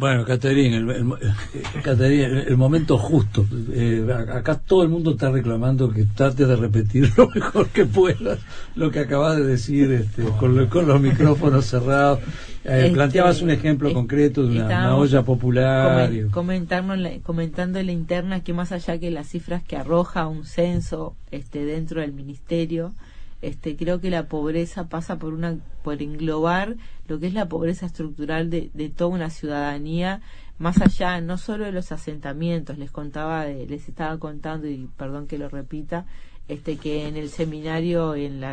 Bueno, Caterine, Caterine, el momento justo. Acá todo el mundo está reclamando que trates de repetir lo mejor que puedas lo que acabas de decir, con los micrófonos cerrados. Planteabas un ejemplo concreto de una olla popular. Comentando en la interna que más allá que las cifras que arroja un censo dentro del ministerio, creo que la pobreza pasa por englobar lo que es la pobreza estructural de toda una ciudadanía, más allá no solo de los asentamientos. Les estaba contando, y perdón que lo repita, que en el seminario en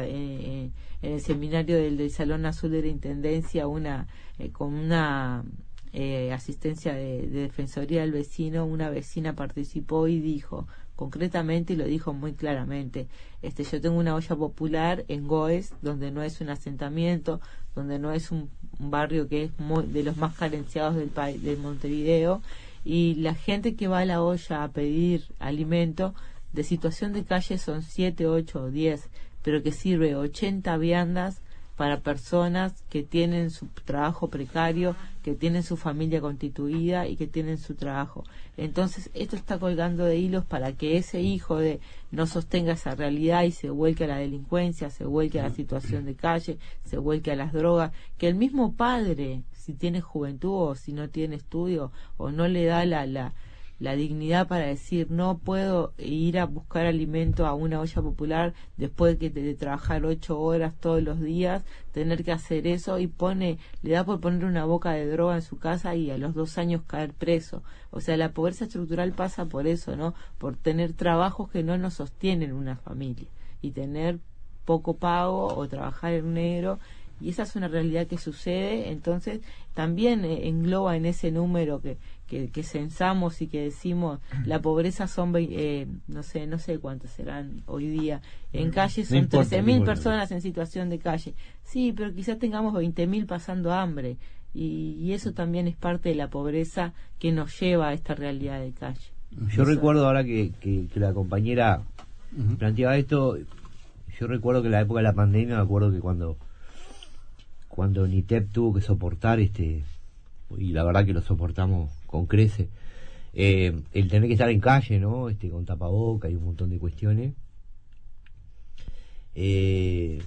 el seminario del Salón Azul de la Intendencia, con una asistencia de Defensoría del Vecino, una vecina participó y dijo concretamente, y lo dijo muy claramente, yo tengo una olla popular en Goes, donde no es un asentamiento, donde no es un barrio que es de los más carenciados del país, de Montevideo, y la gente que va a la olla a pedir alimento, de situación de calle son 7, 8 o 10, pero que sirve 80 viandas para personas que tienen su trabajo precario, que tienen su familia constituida y que tienen su trabajo. Entonces, esto está colgando de hilos para que ese hijo no sostenga esa realidad y se vuelque a la delincuencia, se vuelque a la situación de calle, se vuelque a las drogas, que el mismo padre, si tiene juventud o si no tiene estudio o no le da la dignidad para decir no puedo ir a buscar alimento a una olla popular después de trabajar 8 horas todos los días, tener que hacer eso, y le da por poner una boca de droga en su casa y a los 2 años caer preso. O sea, la pobreza estructural pasa por eso, ¿no? Por tener trabajos que no nos sostienen una familia y tener poco pago o trabajar en negro. Y esa es una realidad que sucede. Entonces también engloba en ese número que censamos y que decimos la pobreza son no sé cuántos serán hoy día en calle, son 13.000 personas en situación de calle. Sí, pero quizás tengamos 20.000 pasando hambre, y eso también es parte de la pobreza que nos lleva a esta realidad de calle. Yo recuerdo ahora que la compañera planteaba esto. Yo recuerdo que en la época de la pandemia, me acuerdo que cuando NITEP tuvo que soportar y la verdad que lo soportamos con creces, el tener que estar en calle, ¿no? Con tapaboca y un montón de cuestiones. En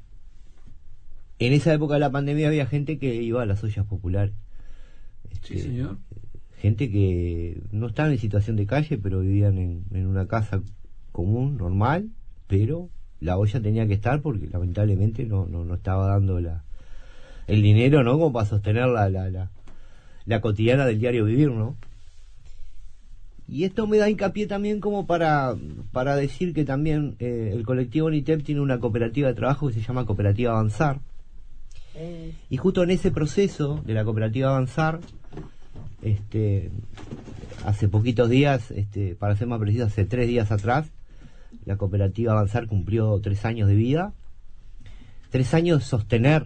esa época de la pandemia había gente que iba a las ollas populares. Sí, señor. Gente que no estaba en situación de calle, pero vivían en una casa común, normal, pero la olla tenía que estar porque lamentablemente no estaba dando el dinero, ¿no? Como para sostener la cotidiana del diario vivir, ¿no? Y esto me da hincapié también como para decir que también el colectivo NITEP tiene una cooperativa de trabajo que se llama Cooperativa Avanzar. Y justo en ese proceso de la Cooperativa Avanzar, hace poquitos días, para ser más preciso, hace 3 días atrás, la Cooperativa Avanzar cumplió 3 años de vida. 3 años de sostener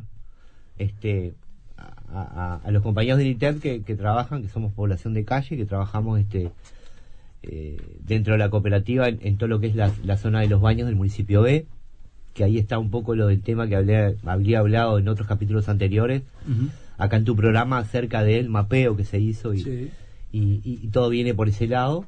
a los compañeros de NITEP que trabajan, que somos población de calle, que trabajamos dentro de la cooperativa en todo lo que es la zona de los baños del municipio B, que ahí está un poco lo del tema que habría hablado en otros capítulos anteriores, acá en tu programa, acerca del mapeo que se hizo y todo viene por ese lado.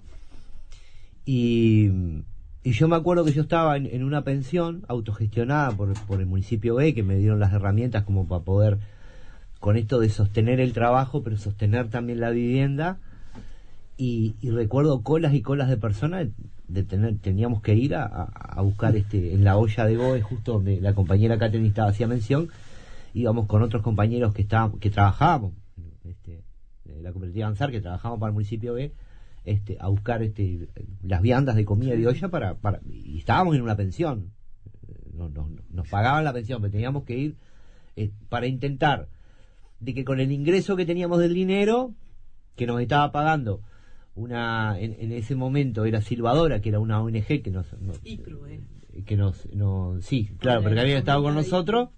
Y yo me acuerdo que yo estaba en una pensión autogestionada por el municipio B, que me dieron las herramientas como para poder, con esto de sostener el trabajo, pero sostener también la vivienda. Y recuerdo colas y colas de personas teníamos que ir a buscar en la olla de Goes, justo donde la compañera Catherine hacía mención. Íbamos con otros compañeros que trabajábamos la cooperativa Avanzar, que trabajábamos para el municipio B, a buscar las viandas de comida de olla y estábamos en una pensión, nos pagaban la pensión, pero teníamos que ir para intentar de que con el ingreso que teníamos del dinero que nos estaba pagando en ese momento era Silvadora, que era una ONG que sí, claro, pero que había estado con nosotros,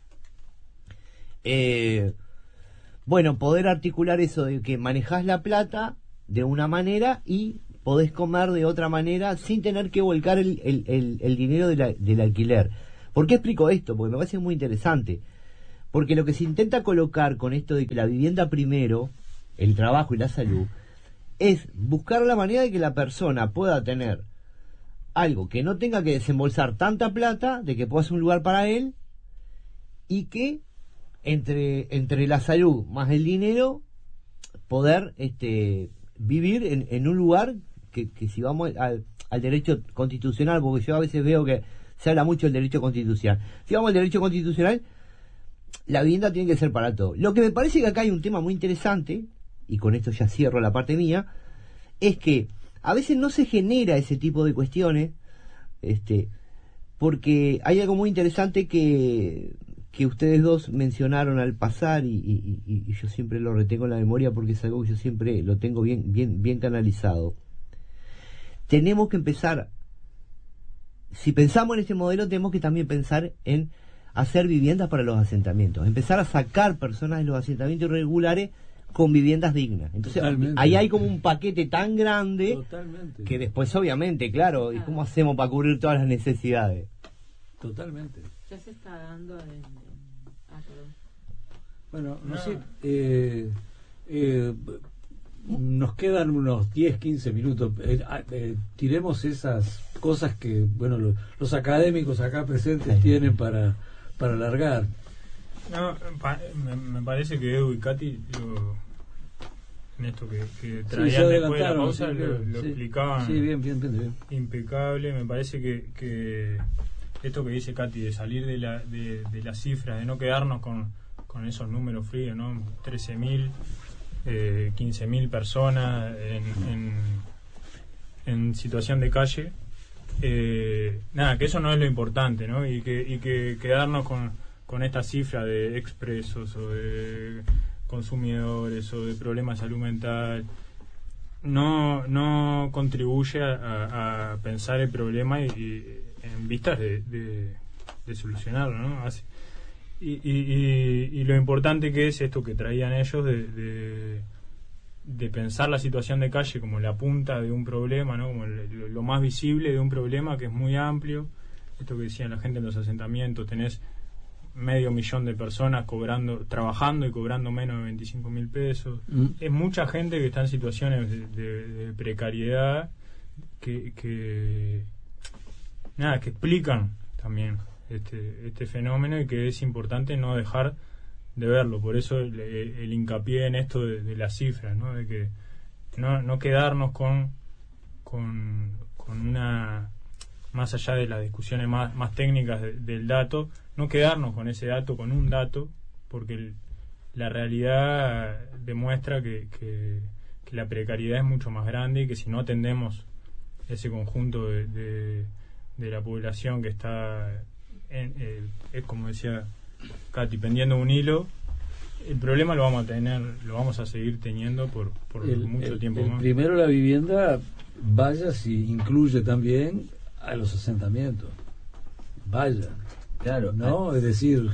bueno, poder articular eso de que manejás la plata de una manera y podés comer de otra manera sin tener que volcar el dinero del alquiler. ¿Por qué explico esto? Porque me parece muy interesante. Porque lo que se intenta colocar con esto de que la vivienda primero el trabajo y la salud, es buscar la manera de que la persona pueda tener algo que no tenga que desembolsar tanta plata, de que pueda ser un lugar para él, y que entre la salud más el dinero, poder vivir en un lugar que si vamos al derecho constitucional, porque yo a veces veo que se habla mucho del derecho constitucional. Si vamos al derecho constitucional, la vivienda tiene que ser para todos. Lo que me parece que acá hay un tema muy interesante, y con esto ya cierro la parte mía, es que a veces no se genera ese tipo de cuestiones, porque hay algo muy interesante que ustedes dos mencionaron al pasar, y yo siempre lo retengo en la memoria porque es algo que yo siempre lo tengo bien canalizado. Tenemos que empezar, si pensamos en este modelo, tenemos que también pensar en hacer viviendas para los asentamientos, empezar a sacar personas de los asentamientos irregulares con viviendas dignas. Entonces, totalmente, ahí hay como un paquete tan grande, totalmente, que después, obviamente, claro, ¿y cómo hacemos para cubrir todas las necesidades? Totalmente. Ya se está dando perdón. Bueno, no sé, nos quedan unos 10, 15 minutos. Tiremos esas cosas que, bueno, los académicos acá presentes tienen para alargar. No, me parece que Edu y Katy en esto que traían después de la pausa lo explicaban bien. Impecable. Me parece que esto que dice Katy, de salir de las cifras, de no quedarnos con esos números fríos, ¿no? 13.000, 15.000 personas en situación de calle. Que eso no es lo importante, ¿no? Y que quedarnos con esta cifra de expresos o de consumidores o de problemas de salud mental no contribuye a pensar el problema y en vistas de solucionarlo, ¿no? Y lo importante que es esto que traían ellos de pensar la situación de calle como la punta de un problema, ¿no? Como lo más visible de un problema que es muy amplio. Esto que decían la gente en los asentamientos, tenés 500.000 de personas trabajando y cobrando menos de 25.000 pesos. Es mucha gente que está en situaciones de precariedad que explican también este fenómeno, y que es importante no dejar de verlo. Por eso el hincapié en esto de las cifras, ¿no? De que no quedarnos con una, más allá de las discusiones más técnicas del dato, no quedarnos con ese dato, con un dato, porque la realidad demuestra que la precariedad es mucho más grande, y que si no atendemos ese conjunto de la población que está es como decía Katy, pendiendo un hilo, el problema lo vamos a seguir teniendo por mucho tiempo más. Primero, la vivienda, vaya si incluye también a los asentamientos, vaya, claro, ¿no? Es decir,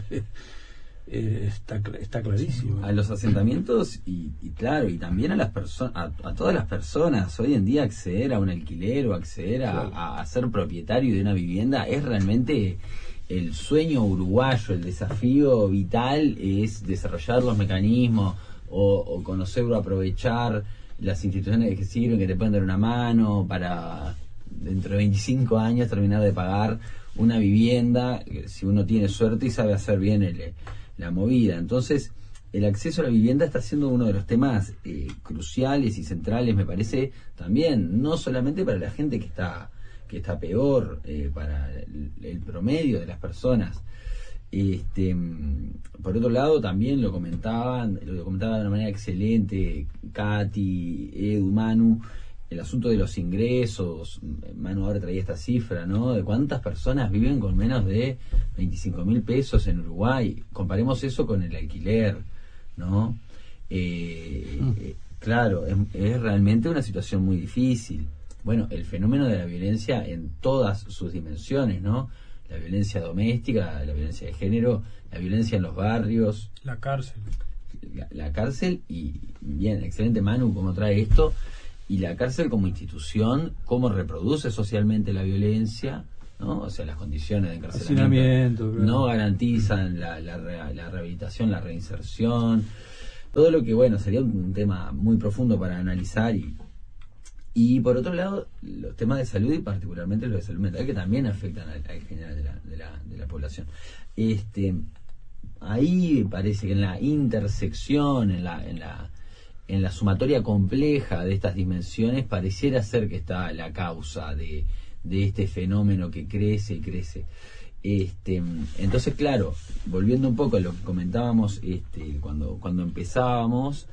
está clarísimo. A los asentamientos y claro, y también a las personas, a todas las personas. Hoy en día acceder a un alquiler o acceder a ser propietario de una vivienda es realmente el sueño uruguayo. El desafío vital es desarrollar los mecanismos o conocer o aprovechar las instituciones que sirven, que te pueden dar una mano para dentro de 25 años terminar de pagar una vivienda, si uno tiene suerte y sabe hacer bien la movida. Entonces, el acceso a la vivienda está siendo uno de los temas cruciales y centrales, me parece, también, no solamente para la gente que está peor, para el promedio de las personas. Por otro lado, también lo comentaba de una manera excelente Katy, Edu, Manu, el asunto de los ingresos. Manu ahora traía esta cifra, ¿no? De cuántas personas viven con menos de 25.000 pesos en Uruguay. Comparemos eso con el alquiler, ¿no? Claro, es realmente una situación muy difícil. Bueno, el fenómeno de la violencia en todas sus dimensiones, ¿no? La violencia doméstica, la violencia de género, la violencia en los barrios. La cárcel. La cárcel, y bien, excelente Manu cómo trae esto, y la cárcel como institución, cómo reproduce socialmente la violencia, ¿no? O sea, las condiciones de encarcelamiento claro, no garantizan la rehabilitación, la reinserción. todo lo que, bueno, sería un tema muy profundo para analizar. Y por otro lado, los temas de salud y particularmente los de salud mental, que también afectan al general de la población. Ahí parece que en la intersección, en la sumatoria compleja de estas dimensiones, pareciera ser que está la causa de este fenómeno que crece y crece. Entonces, claro, volviendo un poco a lo que comentábamos cuando empezábamos,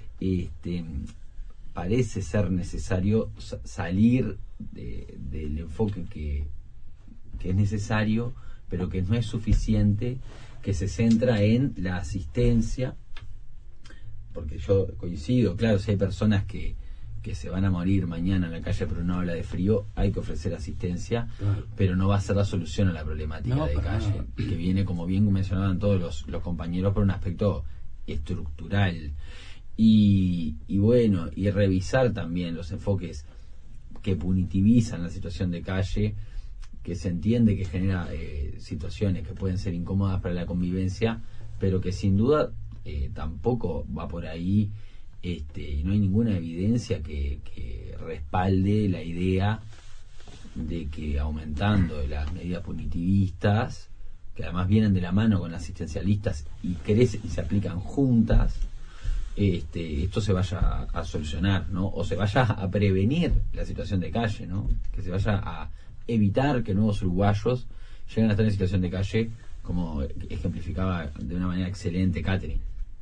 parece ser necesario salir del enfoque que es necesario, pero que no es suficiente, que se centra en la asistencia, porque yo coincido, claro, si hay personas que se van a morir mañana en la calle pero no habla de frío, hay que ofrecer asistencia, claro, pero no va a ser la solución a la problemática de calle, nada, que viene, como bien mencionaban todos los compañeros, por un aspecto estructural. Y bueno, y revisar también los enfoques que punitivizan la situación de calle, que se entiende que genera situaciones que pueden ser incómodas para la convivencia, pero que sin duda tampoco va por ahí, y no hay ninguna evidencia que respalde la idea de que aumentando las medidas punitivistas, que además vienen de la mano con asistencialistas y crecen y se aplican juntas, esto se vaya a solucionar, ¿no? O se vaya a prevenir la situación de calle, ¿no? Que se vaya a evitar que nuevos uruguayos lleguen a estar en situación de calle, como ejemplificaba de una manera excelente Catherine.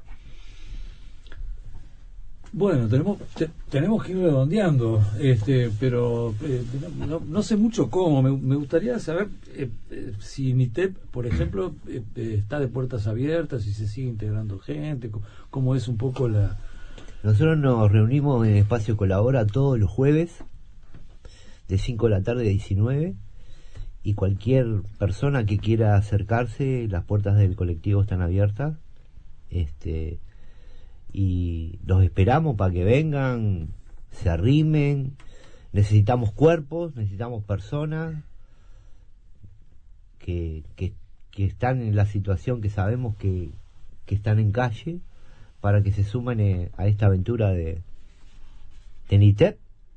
Bueno, tenemos que ir redondeando, pero no sé mucho cómo. Me gustaría saber si NITEP, por ejemplo, está de puertas abiertas, si se sigue integrando gente, cómo es un poco la... Nosotros nos reunimos en Espacio Colabora todos los jueves, de 5 de la tarde a 19, y cualquier persona que quiera acercarse, las puertas del colectivo están abiertas, y los esperamos para que vengan, se arrimen. Necesitamos cuerpos, necesitamos personas que están en la situación que sabemos que están en calle, para que se sumen a esta aventura de NITEP,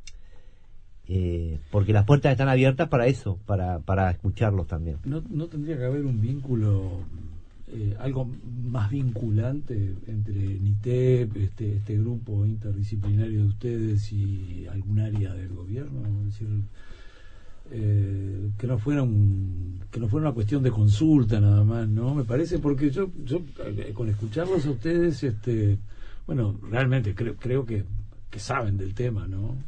porque las puertas están abiertas para eso, para escucharlos también. ¿No tendría que haber un vínculo, algo más vinculante entre NITEP, este grupo interdisciplinario de ustedes y algún área del gobierno? Es decir, que no fuera una cuestión de consulta nada más, ¿no? Me parece, porque yo con escucharlos a ustedes, bueno, realmente creo que saben del tema, ¿no?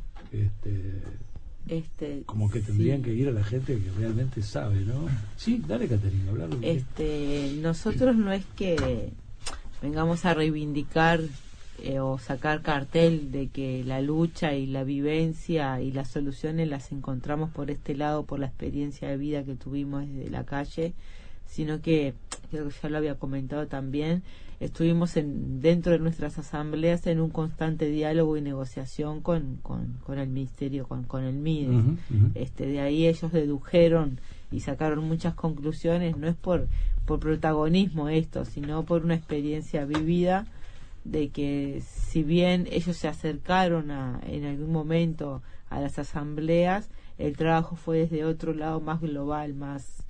Como que tendrían que ir a la gente que realmente sabe, ¿no? Sí, dale, Caterina, hablar. Nosotros no es que vengamos a reivindicar o sacar cartel de que la lucha y la vivencia y las soluciones las encontramos por este lado, por la experiencia de vida que tuvimos desde la calle, sino que, creo que ya lo había comentado también, estuvimos dentro de nuestras asambleas en un constante diálogo y negociación con el ministerio, con el MIDES. De ahí ellos dedujeron y sacaron muchas conclusiones, no es por protagonismo esto, sino por una experiencia vivida, de que si bien ellos se acercaron en algún momento a las asambleas, el trabajo fue desde otro lado, más global, más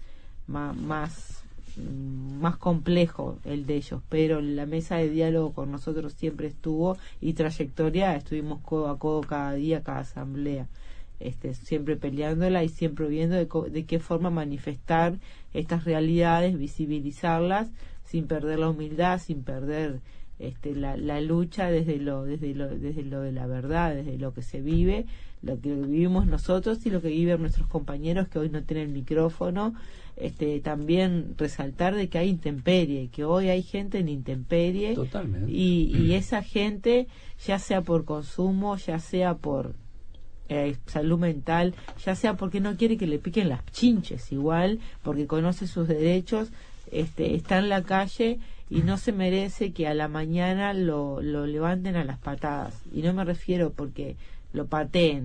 complejo el de ellos, pero la mesa de diálogo con nosotros siempre estuvo, y trayectoria, estuvimos codo a codo cada día, cada asamblea, siempre peleándola y siempre viendo de qué forma manifestar estas realidades, visibilizarlas sin perder la humildad, sin perder la lucha desde lo de la verdad, desde lo que se vive, lo que vivimos nosotros y lo que viven nuestros compañeros que hoy no tienen micrófono. También resaltar de que hay intemperie, que hoy hay gente en intemperie. Totalmente. Y esa gente, ya sea por consumo, ya sea por salud mental, ya sea porque no quiere que le piquen las chinches igual, porque conoce sus derechos, está en la calle y no se merece que a la mañana lo levanten a las patadas. Y no me refiero porque lo pateen,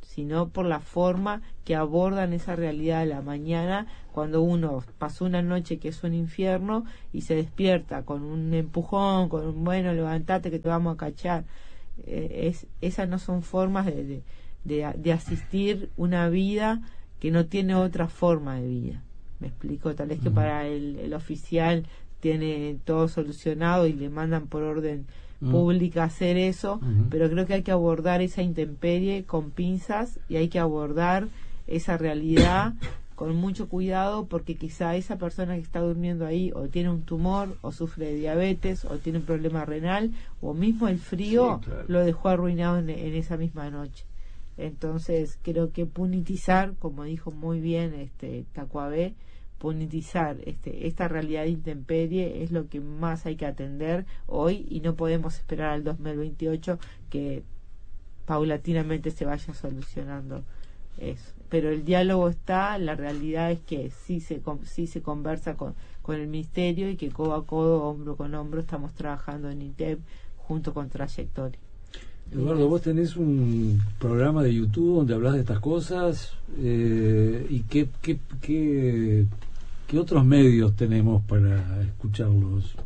sino por la forma que abordan esa realidad de la mañana, cuando uno pasó una noche que es un infierno y se despierta con un empujón, con un bueno, levantate que te vamos a cachar. Esas no son formas de asistir una vida que no tiene otra forma de vida. Me explico, tal vez que para el oficial tiene todo solucionado y le mandan por orden pública hacer eso, pero creo que hay que abordar esa intemperie con pinzas y hay que abordar esa realidad con mucho cuidado, porque quizá esa persona que está durmiendo ahí o tiene un tumor o sufre de diabetes o tiene un problema renal o mismo el frío lo dejó arruinado en esa misma noche. Entonces creo que punitizar, como dijo muy bien Tacuabé, punitizar esta realidad de intemperie es lo que más hay que atender hoy, y no podemos esperar al 2028 que paulatinamente se vaya solucionando eso. Pero el diálogo está, la realidad es que sí se conversa con el ministerio, y que codo a codo, hombro con hombro, estamos trabajando en INTEP junto con Trayectoria. Eduardo, vos tenés un programa de YouTube donde hablas de estas cosas, y ¿qué otros medios tenemos para escucharlos?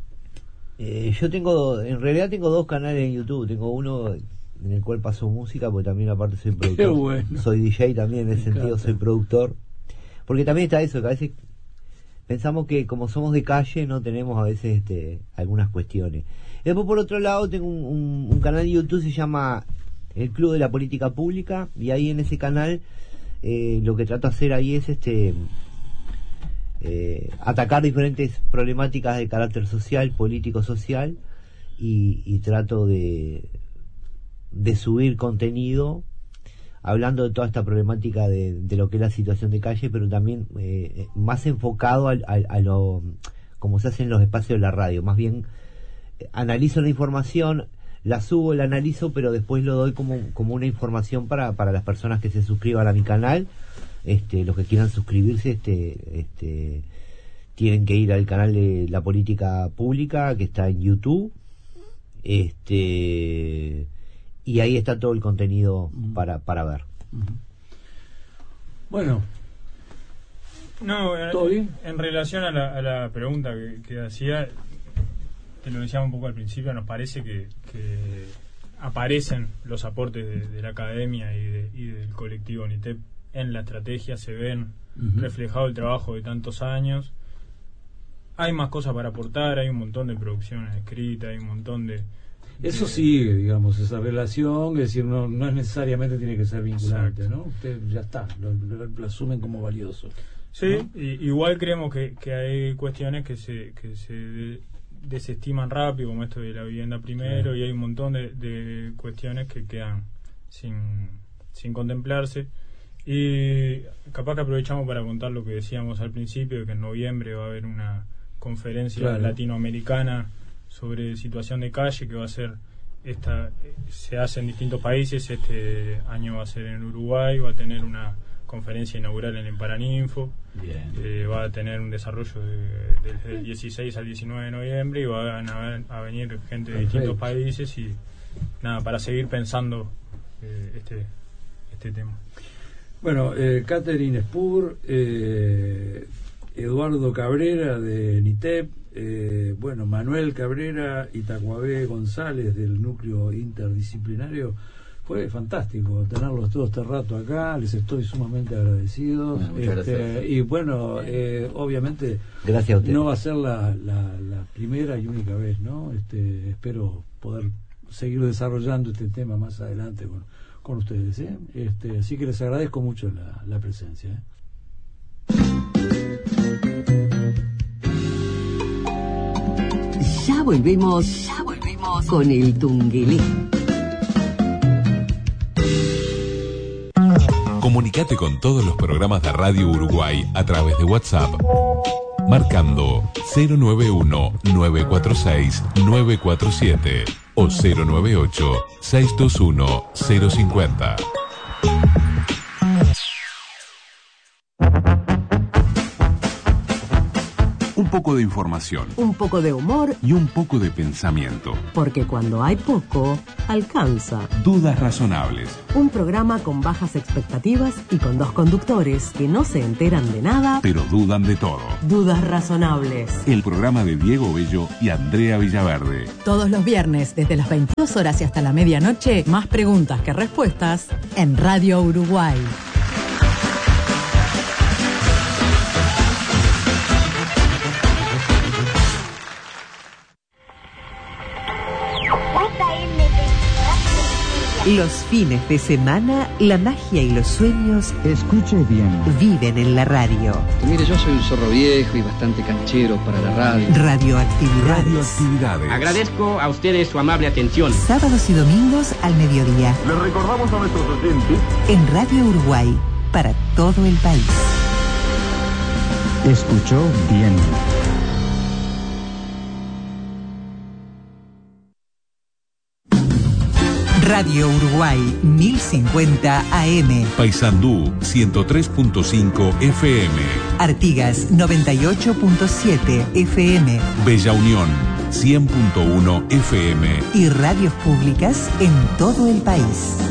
En realidad tengo 2 canales en YouTube. Tengo uno en el cual paso música, porque también aparte soy productor. Qué bueno. Soy DJ también, en ese sentido soy productor. Porque también está eso, que a veces pensamos que como somos de calle no tenemos a veces algunas cuestiones. Y después, por otro lado, tengo un canal de YouTube, se llama El Club de la Política Pública, y ahí en ese canal lo que trato de hacer ahí es atacar diferentes problemáticas de carácter social, político-social, y trato de subir contenido hablando de toda esta problemática de lo que es la situación de calle, pero también más enfocado a lo como se hace en los espacios de la radio. Más bien analizo la información, la subo, la analizo, pero después lo doy como una información para las personas que se suscriban a mi canal. Los que quieran suscribirse tienen que ir al canal de La Política Pública, que está en YouTube, y ahí está todo el contenido para ver. Bueno, ¿todo bien? En relación a la pregunta que hacía, te lo decíamos un poco al principio, nos parece que aparecen los aportes de la academia y del colectivo NITEP en la estrategia, se ven reflejado el trabajo de tantos años. Hay más cosas para aportar, hay un montón de producciones escritas, hay un montón de... Eso sigue, digamos, esa relación, es decir, no es necesariamente tiene que ser vinculante, exacto, ¿no? Usted ya está, lo asumen como valioso. Sí, ¿no? Igual creemos que hay cuestiones que se desestiman rápido, como esto de la vivienda primero, y hay un montón de cuestiones que quedan sin contemplarse. Y capaz que aprovechamos para contar lo que decíamos al principio, de que en noviembre va a haber una conferencia latinoamericana sobre situación de calle, que va a ser se hace en distintos países. Este año va a ser en Uruguay, va a tener una conferencia inaugural en el Paraninfo. Va a tener un desarrollo desde el 16 al 19 de noviembre, y van a venir gente de distintos países, y nada, para seguir pensando este tema. Bueno, Catherine Spur, Eduardo Cabrera de NITEP, Manuel Cabrera y Tacuabé González del núcleo interdisciplinario. Fue fantástico tenerlos todo este rato acá, les estoy sumamente agradecido. Muchas gracias. Y obviamente gracias a usted. No va a ser la primera y única vez, ¿no? Espero poder seguir desarrollando este tema más adelante con ustedes, ¿eh? Así que les agradezco mucho la presencia, ¿eh? Ya volvemos con el Tungelé. Comunicate con todos los programas de Radio Uruguay a través de WhatsApp, marcando 091-946-947 o 098-621-050. Un poco de información. Un poco de humor. Y un poco de pensamiento. Porque cuando hay poco, alcanza. Dudas razonables. Un programa con bajas expectativas y con dos conductores que no se enteran de nada, pero dudan de todo. Dudas razonables. El programa de Diego Bello y Andrea Villaverde. Todos los viernes, desde las 22 horas y hasta la medianoche, más preguntas que respuestas en Radio Uruguay. Los fines de semana, la magia y los sueños, escuche bien, viven en la radio. Mire, yo soy un zorro viejo y bastante canchero para la radio. Radioactividades. Agradezco a ustedes su amable atención. Sábados y domingos al mediodía. Les recordamos a nuestros oyentes en Radio Uruguay, para todo el país. Escuchó bien. Radio Uruguay 1050 AM. Paysandú 103.5 FM. Artigas 98.7 FM. Bella Unión 100.1 FM. Y radios públicas en todo el país.